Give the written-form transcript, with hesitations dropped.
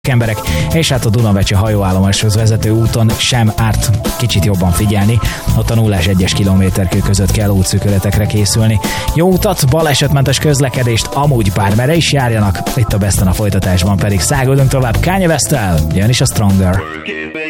emberek, és hát a Dunavecsi hajóállomáshoz vezető úton sem árt kicsit jobban figyelni, ott a 0-1-es kilométerkő között kell útszűkületekre készülni. Jó utat, balesetmentes közlekedést, amúgy bármerre is járjanak, itt a Besten a folytatásban pedig száguldunk tovább Kanye West-tel, jön is a Stronger.